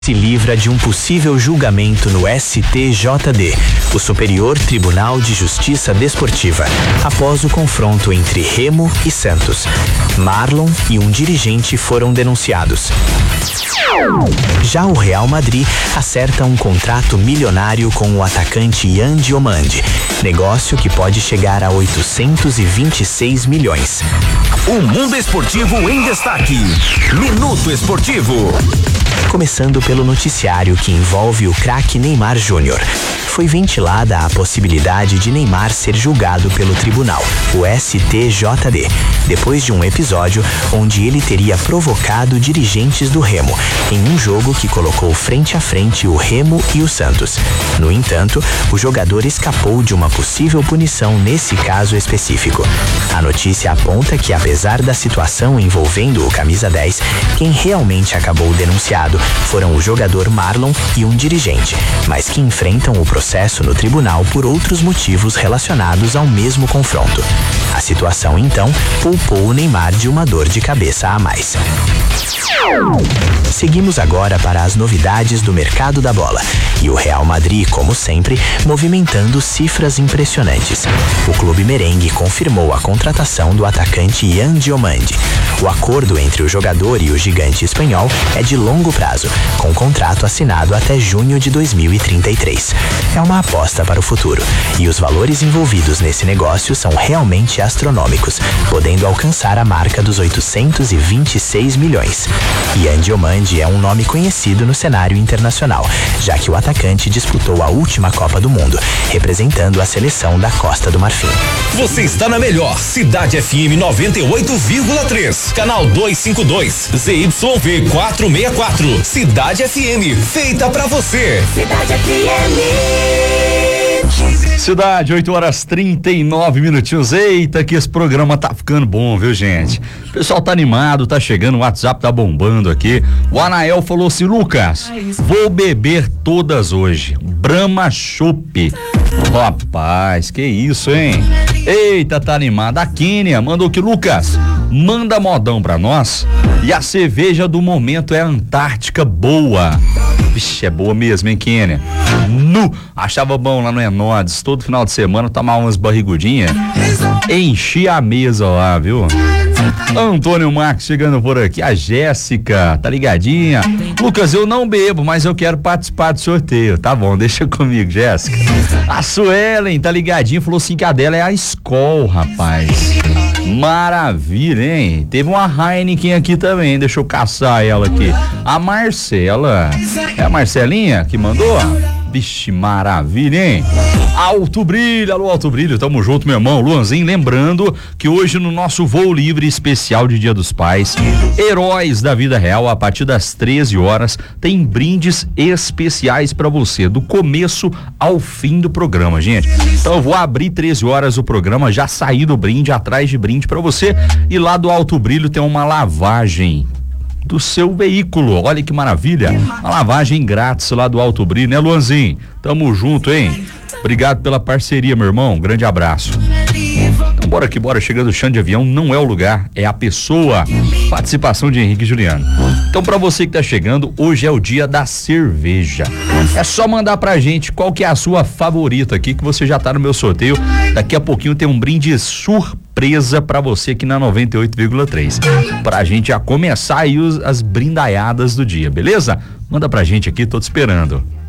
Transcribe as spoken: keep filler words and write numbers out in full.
se livra de um possível julgamento no S T J D, o Superior Tribunal de Justiça Desportiva, após o confronto entre Remo e Santos. Marlon e um dirigente foram denunciados. Já o Real Madrid acerta um contrato milionário com o atacante Yan Diomande, negócio que pode chegar a oitocentos e vinte e seis milhões. O mundo esportivo em destaque. Minuto Esportivo. Começando pelo noticiário que envolve o craque Neymar Júnior. Foi ventilada a possibilidade de Neymar ser julgado pelo tribunal, o S T J D, depois de um episódio onde ele teria provocado dirigentes do Remo, em um jogo que colocou frente a frente o Remo e o Santos. No entanto, o jogador escapou de uma possível punição nesse caso específico. A notícia aponta que, apesar da situação envolvendo o camisa dez, quem realmente acabou denunciado foram o jogador Marlon e um dirigente, mas que enfrentam o processo no tribunal por outros motivos relacionados ao mesmo confronto. A situação, então, poupou o Neymar de uma dor de cabeça a mais. Seguimos agora para as novidades do mercado da bola. E o Real Madrid, como sempre, movimentando cifras impressionantes. O clube merengue confirmou a contratação do atacante Yan Diomande. O acordo entre o jogador e o gigante espanhol é de longo prazo, com contrato assinado até junho de dois mil e trinta e três. É uma aposta para o futuro, e os valores envolvidos nesse negócio são realmente astronômicos, podendo alcançar a marca dos oitocentos e vinte e seis milhões. Yan Diomande é um nome conhecido no cenário internacional, já que o atacante disputou a última Copa do Mundo, representando a seleção da Costa do Marfim. Você está na melhor Cidade F M noventa e oito vírgula três, canal duzentos e cinquenta e dois, Z Y V quatrocentos e sessenta e quatro. Cidade F M, feita pra você. Cidade F M. Cidade, oito horas trinta e nove minutinhos. Eita, que esse programa tá ficando bom, viu, gente? O pessoal tá animado, tá chegando, o WhatsApp tá bombando aqui. O Anael falou assim: Lucas, vou beber todas hoje. Brahma Chopp. Rapaz, que isso, hein? Eita, tá animado. A Quênia mandou que, Lucas, manda modão pra nós. E a cerveja do momento é a Antártica Boa. Vixe, é boa mesmo, hein, Quênia? Nu! Achava bom lá no Enodes, todo final de semana, tomar umas barrigudinhas. Enchi a mesa lá, viu? Antônio Marques chegando por aqui, a Jéssica, tá ligadinha? Lucas, eu não bebo, mas eu quero participar do sorteio. Tá bom, deixa comigo, Jéssica. A Suelen, tá ligadinha, falou assim que a dela é a Skol, rapaz. Maravilha, hein? Teve uma Heineken aqui também, deixa eu caçar ela aqui. A Marcela, é a Marcelinha que mandou? Vixe, maravilha, hein? Alto Brilho, alô Alto Brilho, tamo junto, meu irmão. Luanzinho, lembrando que hoje no nosso voo livre especial de Dia dos Pais, Heróis da Vida Real, a partir das treze horas, tem brindes especiais pra você, do começo ao fim do programa, gente. Então eu vou abrir treze horas o programa, já saí do brinde, atrás de brinde pra você, e lá do Alto Brilho tem uma lavagem do seu veículo, olha que maravilha, uma lavagem grátis lá do Alto Brilho, né, Luanzinho? Tamo junto, hein? Obrigado pela parceria, meu irmão, grande abraço. Então bora que bora, chegando o chão de avião, não é o lugar, é a pessoa. Participação de Henrique e Juliano. Então pra você que tá chegando, hoje é o dia da cerveja. É só mandar pra gente qual que é a sua favorita aqui, que você já tá no meu sorteio. Daqui a pouquinho tem um brinde surpresa pra você aqui na noventa e oito vírgula três. Pra gente já começar aí os, as brindaiadas do dia, beleza? Manda pra gente aqui, tô te esperando.